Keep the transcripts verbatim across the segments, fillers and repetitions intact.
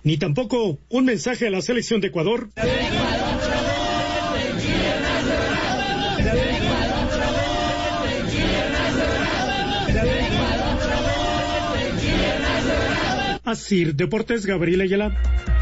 ni tampoco un mensaje a la selección de Ecuador. Así, Deportes, Gabriel Ayala.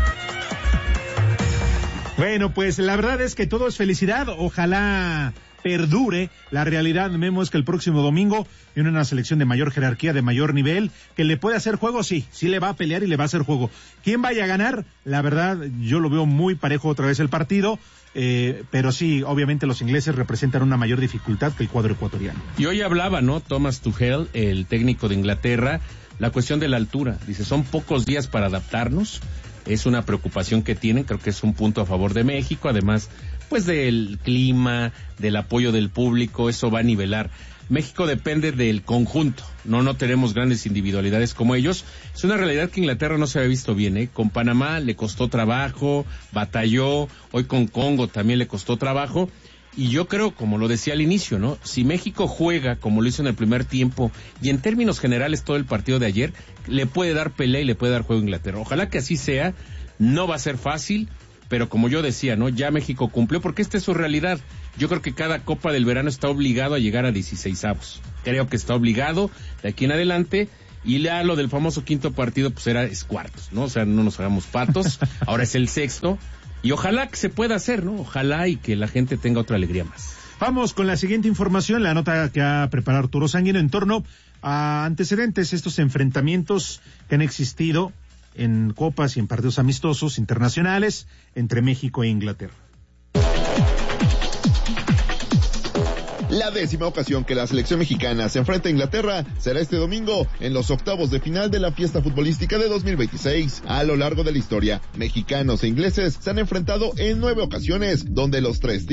Bueno, pues la verdad es que todo es felicidad. Ojalá perdure. La realidad, Memo, es que el próximo domingo viene una selección de mayor jerarquía, de mayor nivel, que le puede hacer juego, sí, sí le va a pelear y le va a hacer juego. ¿Quién vaya a ganar? La verdad, yo lo veo muy parejo otra vez el partido, eh, pero sí, obviamente los ingleses representan una mayor dificultad que el cuadro ecuatoriano. Y hoy hablaba, ¿no? Thomas Tuchel, el técnico de Inglaterra, la cuestión de la altura. Dice, son pocos días para adaptarnos. Es una preocupación que tienen, creo que es un punto a favor de México, además, pues del clima, del apoyo del público, eso va a nivelar. México depende del conjunto, no, no tenemos grandes individualidades como ellos. Es una realidad que Inglaterra no se había visto bien, ¿eh? Con Panamá le costó trabajo, batalló, hoy con Congo también le costó trabajo. Y yo creo, como lo decía al inicio, ¿no? Si México juega como lo hizo en el primer tiempo y en términos generales todo el partido de ayer, le puede dar pelea y le puede dar juego a Inglaterra. Ojalá que así sea, no va a ser fácil, pero como yo decía, ¿no? Ya México cumplió porque esta es su realidad. Yo creo que cada Copa del Verano está obligado a llegar a dieciseisavos. Creo que está obligado de aquí en adelante. Y ya lo del famoso quinto partido, pues era es cuartos, ¿no? O sea, no nos hagamos patos. Ahora es el sexto. Y ojalá que se pueda hacer, ¿no? Ojalá y que la gente tenga otra alegría más. Vamos con la siguiente información, la nota que ha preparado Arturo Sanguino en torno a antecedentes, estos enfrentamientos que han existido en copas y en partidos amistosos internacionales entre México e Inglaterra. La décima ocasión que la selección mexicana se enfrenta a Inglaterra será este domingo en los octavos de final de la fiesta futbolística de dos mil veintiséis. A lo largo de la historia, mexicanos e ingleses se han enfrentado en nueve ocasiones, donde los tres